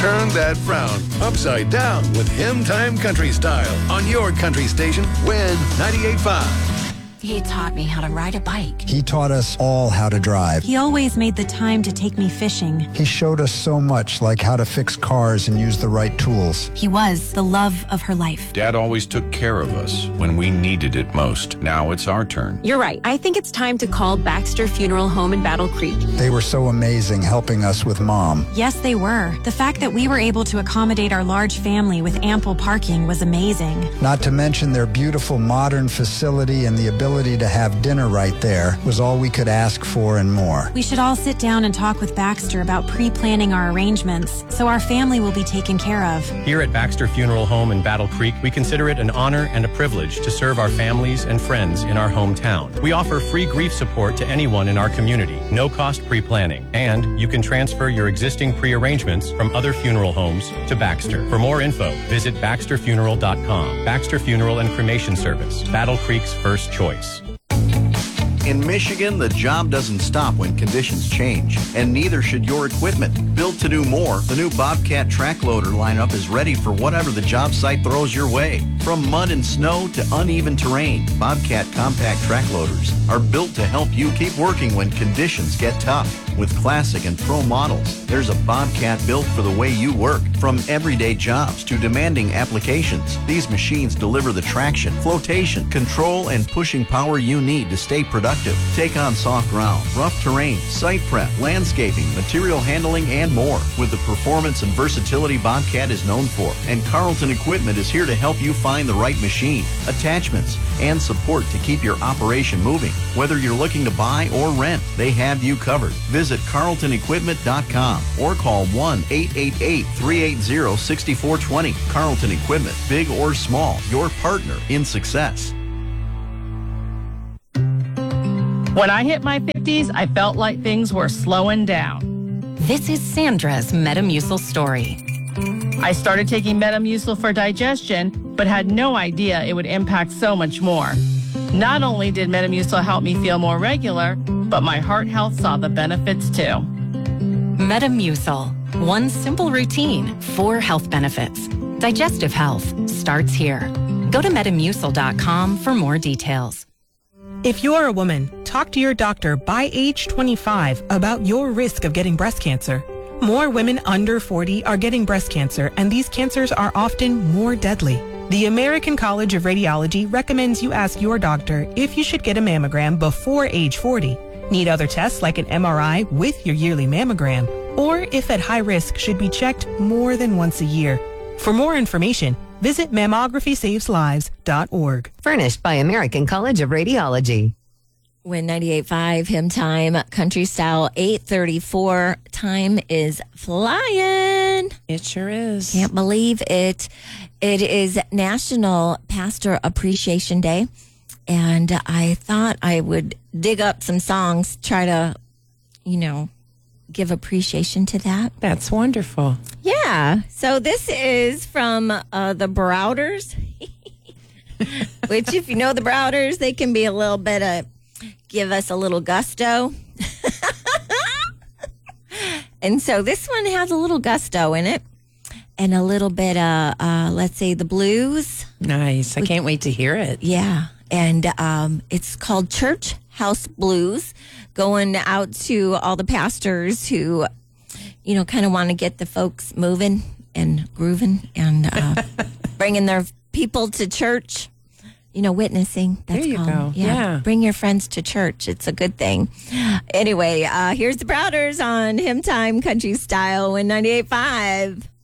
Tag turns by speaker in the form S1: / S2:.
S1: Turn that frown upside down with Hymn Time Country Style on your country station, Win 98.5.
S2: He taught me how to ride a bike.
S3: He taught us all how to drive.
S4: He always made the time to take me fishing.
S3: He showed us so much, like how to fix cars and use the right tools.
S4: He was the love of her life.
S5: Dad always took care of us when we needed it most. Now it's our turn.
S6: You're right. I think it's time to call Baxter Funeral Home in Battle Creek.
S3: They were so amazing helping us with Mom.
S4: Yes, they were. The fact that we were able to accommodate our large family with ample parking was amazing.
S3: Not to mention their beautiful modern facility and the ability to have dinner right there was all we could ask for and more.
S4: We should all sit down and talk with Baxter about pre-planning our arrangements so our family will be taken care of.
S7: Here at Baxter Funeral Home in Battle Creek, we consider it an honor and a privilege to serve our families and friends in our hometown. We offer free grief support to anyone in our community, no cost pre-planning, and you can transfer your existing pre-arrangements from other funeral homes to Baxter. For more info, visit baxterfuneral.com. Baxter Funeral and Cremation Service, Battle Creek's first choice.
S8: In Michigan, the job doesn't stop when conditions change, and neither should your equipment. Built to do more, the new Bobcat track loader lineup is ready for whatever the job site throws your way. From mud and snow to uneven terrain, Bobcat compact track loaders are built to help you keep working when conditions get tough. With classic and pro models, there's a Bobcat built for the way you work. From everyday jobs to demanding applications, these machines deliver the traction, flotation, control, and pushing power you need to stay productive. Take on soft ground, rough terrain, site prep, landscaping, material handling, and more with the performance and versatility Bobcat is known for. And Carlton Equipment is here to help you find the right machine, attachments, and support to keep your operation moving. Whether you're looking to buy or rent, they have you covered. Visit carltonequipment.com or call 1-888-380-6420. Carlton Equipment, big or small, your partner in success.
S9: When I hit my 50s, I felt like things were slowing down.
S2: This is Sandra's Metamucil story.
S9: I started taking Metamucil for digestion, but had no idea it would impact so much more. Not only did Metamucil help me feel more regular, but my heart health saw the benefits too.
S2: Metamucil. One simple routine, 4 health benefits. Digestive health starts here. Go to Metamucil.com for more details.
S10: If you're a woman, talk to your doctor by age 25 about your risk of getting breast cancer. More women under 40 are getting breast cancer, and these cancers are often more deadly. The American College of Radiology recommends you ask your doctor if you should get a mammogram before age 40, need other tests like an MRI with your yearly mammogram, or if at high risk should be checked more than once a year. For more information, visit mammographysaveslives.org.
S11: Furnished by American College of Radiology.
S12: Win 98.5 Hymn Time Country Style 8:34. Time is flying.
S13: It sure is.
S12: Can't believe it. It is National Pastor Appreciation Day, and I thought I would dig up some songs, try to, give appreciation to that.
S13: That's wonderful.
S12: Yeah. So this is from the Browders, which if you know the Browders, they can be a little bit of, give us a little gusto. And so this one has a little gusto in it and a little bit of, let's say, the blues.
S13: Nice. I can't wait to hear it.
S12: Yeah. And it's called Church House Blues, going out to all the pastors who, kind of want to get the folks moving and grooving and bringing their people to church, witnessing. That's
S13: there you
S12: called.
S13: go. Yeah.
S12: Bring your friends to church. It's a good thing. Anyway, here's the Browders on Hymn Time Country Style in 98.5.